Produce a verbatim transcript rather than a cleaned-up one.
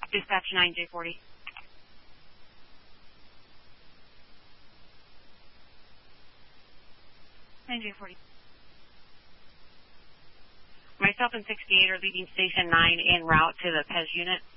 Dispatch nine J forty. nine J forty. Myself and sixty-eight are leaving Station nine en route to the P E S unit.